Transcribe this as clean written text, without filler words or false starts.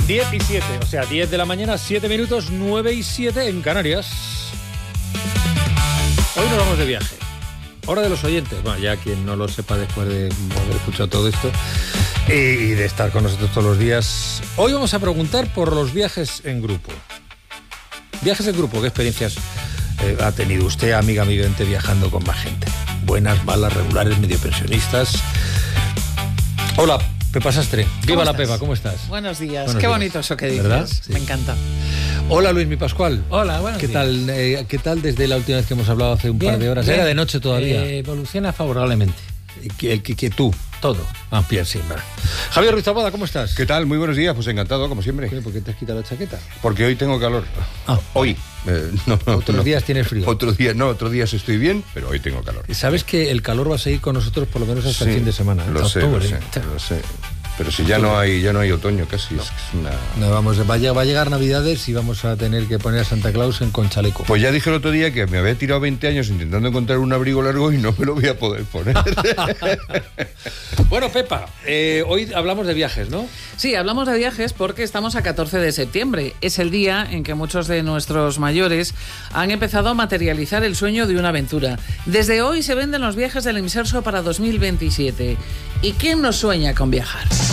10 y 7, o sea, 10 de la mañana, 7 minutos, 9 y 7 en Canarias. Hoy nos vamos de viaje. Hora de los oyentes. Bueno, ya quien no lo sepa después de haber escuchado todo esto y de estar con nosotros todos los días. Hoy vamos a preguntar por los viajes en grupo. Viajes en grupo, ¿qué experiencias ha tenido usted, amiga, amigante, viajando con más gente? Buenas, malas, regulares, medio pensionistas. Hola, Pepa Sastre. Viva la Pepa, ¿cómo estás? Buenos días. Buenos Qué días. bonito eso que dices. ¿Verdad? Sí. Me encanta. Hola, Luis Mi Pascual. Hola, buenos días. ¿Qué tal desde la última vez que hemos hablado hace un par de horas? Bien. Era de noche todavía. Evoluciona favorablemente. Que tú. Todo. Ah, bien, sí, va. Javier Ruiz Taboada, ¿cómo estás? ¿Qué tal? Muy buenos días, pues encantado, como siempre. ¿Por qué te has quitado la chaqueta? Porque hoy tengo calor. Ah. Hoy. Otros días tienes frío. Otros días estoy bien, pero hoy tengo calor. Sabes que el calor va a seguir con nosotros por lo menos hasta el fin de semana. Lo hasta sé. octubre. Lo sé. Pero si ya no hay otoño casi. No. Es una... No, va a llegar Navidades y vamos a tener que poner a Santa Claus con chaleco. Pues ya dije el otro día que me había tirado 20 años intentando encontrar un abrigo largo y no me lo voy a poder poner. Bueno, Pepa, hoy hablamos de viajes, ¿no? Sí, hablamos de viajes porque estamos a 14 de septiembre. Es el día en que muchos de nuestros mayores han empezado a materializar el sueño de una aventura. Desde hoy se venden los viajes del Imserso para 2027. ¿Y quién no sueña con viajar?